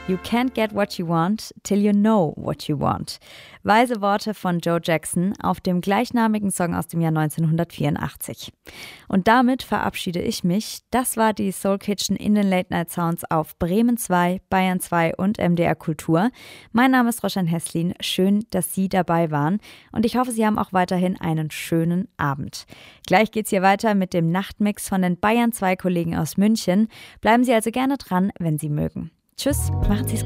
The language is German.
You can't get what you want till you know what you want. Weise Worte von Joe Jackson auf dem gleichnamigen Song aus dem Jahr 1984. Und damit verabschiede ich mich. Das war die Soul Kitchen in den Late Night Sounds auf Bremen 2, Bayern 2 und MDR Kultur. Mein Name ist Roschan Heslin. Schön, dass Sie dabei waren. Und ich hoffe, Sie haben auch weiterhin einen schönen Abend. Gleich geht's hier weiter mit dem Nachtmix von den Bayern 2 Kollegen aus München. Bleiben Sie also gerne dran, wenn Sie mögen. Tschüss, machen Sie es gut.